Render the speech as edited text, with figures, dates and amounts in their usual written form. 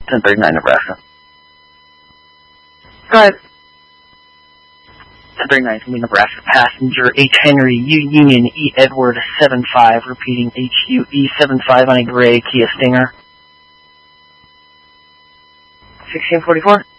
1039 Nebraska. Go ahead. 1039 to me, Nebraska. Passenger H. Henry U. Union E. Edward 75, repeating HUE 75 on a gray Kia Stinger. 1644.